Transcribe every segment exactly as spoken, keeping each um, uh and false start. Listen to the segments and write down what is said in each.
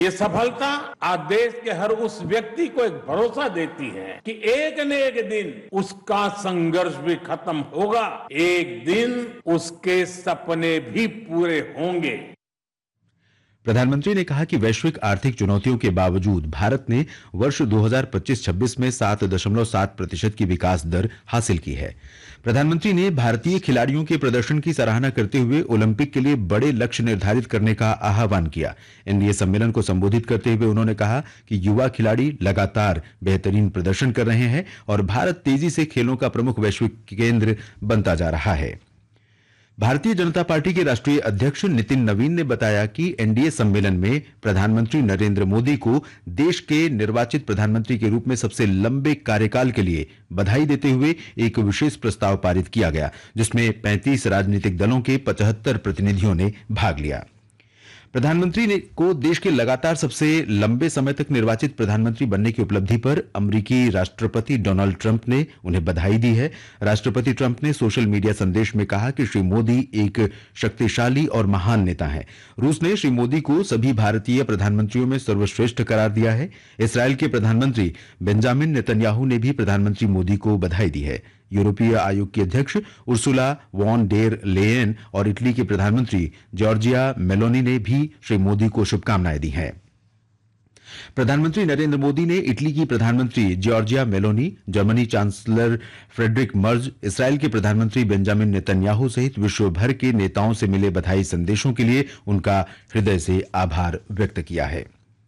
ये सफलता आज देश के हर उस व्यक्ति को एक भरोसा देती है कि एक न एक दिन उसका संघर्ष भी खत्म होगा, एक दिन उसके सपने भी पूरे होंगे। प्रधानमंत्री ने कहा कि वैश्विक आर्थिक चुनौतियों के बावजूद भारत ने वर्ष दो हज़ार पच्चीस छब्बीस में सात दशमलव सात प्रतिशत की विकास दर हासिल की है। प्रधानमंत्री ने भारतीय खिलाड़ियों के प्रदर्शन की सराहना करते हुए ओलंपिक के लिए बड़े लक्ष्य निर्धारित करने का आह्वान किया। एनडीए सम्मेलन को संबोधित करते हुए उन्होंने कहा कि युवा खिलाड़ी लगातार बेहतरीन प्रदर्शन कर रहे हैं और भारत तेजी से खेलों का प्रमुख वैश्विक केंद्र बनता जा रहा है। भारतीय जनता पार्टी के राष्ट्रीय अध्यक्ष नितिन नवीन ने बताया कि एनडीए सम्मेलन में प्रधानमंत्री नरेंद्र मोदी को देश के निर्वाचित प्रधानमंत्री के रूप में सबसे लंबे कार्यकाल के लिए बधाई देते हुए एक विशेष प्रस्ताव पारित किया गया, जिसमें पैंतीस राजनीतिक दलों के पचहत्तर प्रतिनिधियों ने भाग लिया। प्रधानमंत्री ने को देश के लगातार सबसे लंबे समय तक निर्वाचित प्रधानमंत्री बनने की उपलब्धि पर अमेरिकी राष्ट्रपति डोनाल्ड ट्रंप ने उन्हें बधाई दी है। राष्ट्रपति ट्रंप ने सोशल मीडिया संदेश में कहा कि श्री मोदी एक शक्तिशाली और महान नेता हैं। रूस ने श्री मोदी को सभी भारतीय प्रधानमंत्रियों में सर्वश्रेष्ठ करार दिया है। इसराइल के प्रधानमंत्री बेंजामिन नेतन्याहू ने भी प्रधानमंत्री मोदी को बधाई दी है। यूरोपीय आयोग की अध्यक्ष उर्सुला वॉन डेर लेयन और इटली के प्रधानमंत्री जॉर्जिया मेलोनी ने भी श्री मोदी को शुभकामनाएं दी हैं। प्रधानमंत्री नरेंद्र मोदी ने इटली की प्रधानमंत्री Giorgia Meloni, Germany chancellor Friedrich Merz, Israel के प्रधानमंत्री बेंजामिन नेतन्याहू सहित विश्व भर के नेताओं से मिले बधाई संदेशों के लिए उनका हृदय से आभार व्यक्त किया है।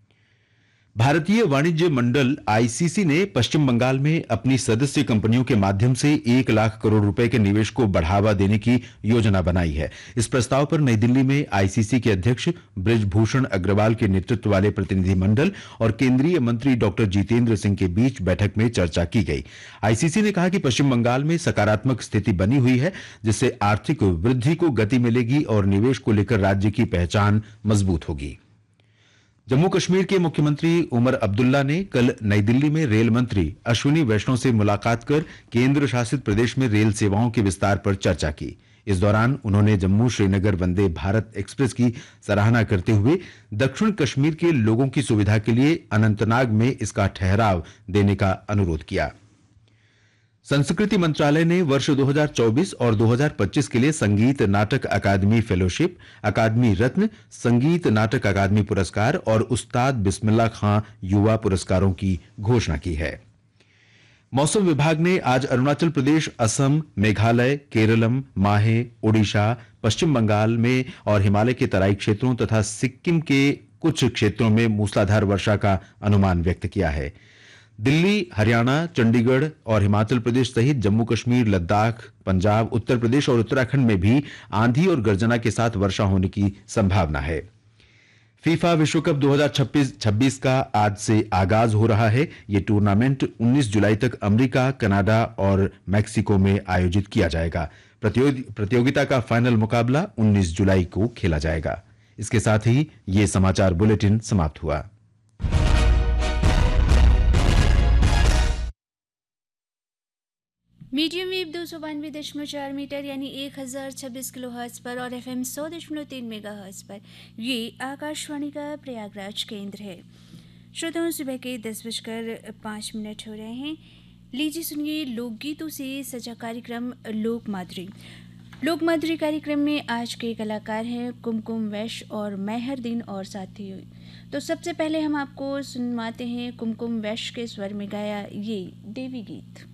भारतीय वाणिज्य मंडल आईसीसी ने पश्चिम बंगाल में अपनी सदस्य कंपनियों के माध्यम से एक लाख करोड़ रुपए के निवेश को बढ़ावा देने की योजना बनाई है। इस प्रस्ताव पर नई दिल्ली में आईसीसी के अध्यक्ष बृजभूषण अग्रवाल के नेतृत्व वाले प्रतिनिधि मंडल और केंद्रीय मंत्री डॉक्टर जितेंद्र सिंह के बीच बैठक में चर्चा की गई। आईसीसी ने कहा कि पश्चिम बंगाल में सकारात्मक स्थिति बनी हुई है, जिससे आर्थिक वृद्धि को गति मिलेगी और निवेश को लेकर राज्य की पहचान मजबूत होगी। जम्मू कश्मीर के मुख्यमंत्री उमर अब्दुल्ला ने कल नई दिल्ली में रेल मंत्री अश्विनी वैष्णव से मुलाकात कर केंद्र शासित प्रदेश में रेल सेवाओं के विस्तार पर चर्चा की। इस दौरान उन्होंने जम्मू श्रीनगर वंदे भारत एक्सप्रेस की सराहना करते हुए दक्षिण कश्मीर के लोगों की सुविधा के लिए अनंतनाग में इसका ठहराव देने का अनुरोध किया। संस्कृति मंत्रालय ने वर्ष दो हज़ार चौबीस और दो हज़ार पच्चीस के लिए संगीत नाटक अकादमी फेलोशिप, अकादमी रत्न, संगीत नाटक अकादमी पुरस्कार और उस्ताद बिस्मिल्लाह खां युवा पुरस्कारों की घोषणा की है। मौसम विभाग ने आज अरुणाचल प्रदेश, असम, मेघालय, केरलम, माहे, ओडिशा, पश्चिम बंगाल में और हिमालय के तराई क्षेत्रों तथा सिक्किम के कुछ क्षेत्रों में मूसलाधार वर्षा का अनुमान व्यक्त किया है। दिल्ली, हरियाणा, चंडीगढ़ और हिमाचल प्रदेश सहित जम्मू कश्मीर, लद्दाख, पंजाब, उत्तर प्रदेश और उत्तराखंड में भी आंधी और गर्जना के साथ वर्षा होने की संभावना है। फीफा विश्व कप दो हज़ार छब्बीस का आज से आगाज हो रहा है। ये टूर्नामेंट उन्नीस जुलाई तक अमेरिका, कनाडा और मैक्सिको में आयोजित किया जाएगा। प्रतियोगिता का फाइनल मुकाबला उन्नीस जुलाई को खेला जाएगा। इसके साथ ही ये समाचार बुलेटिन समाप्त हुआ। मीडियम वेव दो सौ बानवे दशमलव चार मीटर यानी एक हजार छब्बीस किलो हर्ट्ज पर और एफ एम सौ दशमलव तीन मेगा हर्ट्ज पर ये आकाशवाणी का प्रयागराज केंद्र है। श्रोताओं, सुबह के दस बजकर पाँच मिनट हो रहे हैं। लीजिए सुनिए लोकगीतों से सजा कार्यक्रम लोक माधुरी। लोक माधुरी कार्यक्रम में आज के कलाकार हैं कुमकुम वैश्य और मेहरदीन और साथी। तो सबसे पहले हम आपको सुनवाते हैं कुमकुम वैश्य के स्वर में गाया ये देवी गीत।